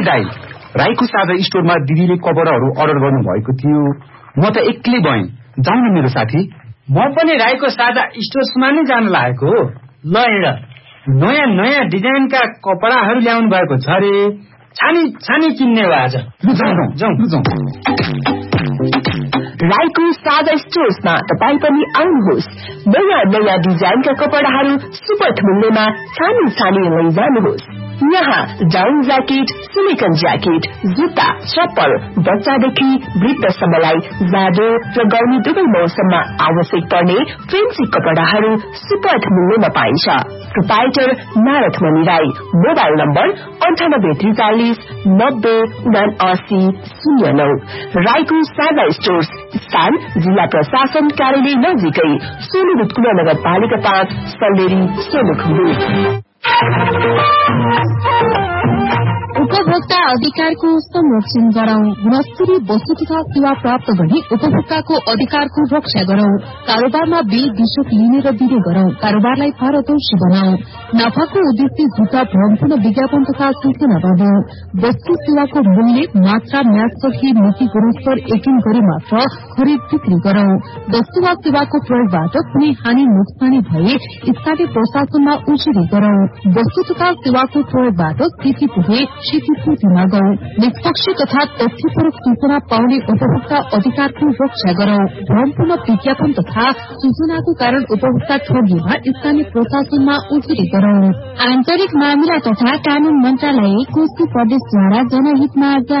दाइ, राईको साझा स्टोरमा दिदीले कपडाहरू अर्डर गर्नु भएको थियो। म त एक्लै भएँ, जाउँ न मेरो साथी। म पनि राईको साझा स्टोरमा नै जान लागेको हो। ल हिँड, नयाँ नयाँ डिजाइनका कपडाहरू ल्याउनु भएको छ रे। छानी छानी किन्ने हो आज। जाउँ। राईको साझा स्टोर्समा तपाईँ पनि आउनुहोस्। नयाँ नयाँ डिजाइनका कपडाहरू सुपथ मूल्यमा छानी छानी लैजानुहोस्। यहाँ डाउन ज्याकेट, सिलिकन ज्याकेट, जुत्ता, चप्पल, बच्चादेखि वृद्धसम्मलाई जाडो र गर्मी दुवै मौसममा आवश्यक पर्ने फेन्सी कपडाहरू सुपथ मूल्यमा पाइन्छ। प्रोपाइटर नारद मणि राई। Mobile number 9843907909। राईको साझा स्टोर्स, स्थान जिल्ला प्रशासन कार्यालय नजिकै, सोलुखुम्बु नगरपालिका 5, सल्लेरी, सोलुखुम्बु। उपभोक्ता अधिकारको संरक्षण गरौं। गुणस्तरीय वस्तु तथा सेवा प्राप्त गर्ने उपभोक्ताको अधिकारको रक्षा गरौं। कारोबारमा बेदिशक लिने र दिने गरौं। कारोबारलाई पारदर्शी बनाऊ। नाफाको उद्देश्य झुटा भ्रमपूर्ण विज्ञापन तथा सूचना गर्नु। वस्तु सेवाको मूल्य, मात्रा, म्याचसही नीति गुणस्तर यकिन गरी मात्र खरिद बिक्री गरौं। वस्तु वा सेवाको प्रयोगबाट कुनै हानि नोक्सानी भए स्थानीय प्रशासनमा उजुरी गरौं। वस्तु तथा सेवाको प्रयोगबाट क्षति पुगे क्षतिपूर्ति मागौं। निष्पक्ष तथा तथ्यपरक सूचना पाउने उपभोक्ता अधिकारको रक्षा गरौं। भ्रमपूर्ण विज्ञापन तथा सूचनाको कारण उपभोक्ता ठगीमा स्थानीय प्रशासनमा उजुरी गरौं। आन्तरिक मामिला तथा कानून मन्त्रालय, कोशी प्रदेशद्वारा जनहितमा